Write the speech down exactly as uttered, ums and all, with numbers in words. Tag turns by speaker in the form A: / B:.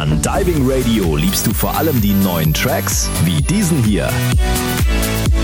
A: An Diving Radio liebst du vor allem die neuen Tracks, wie diesen hier.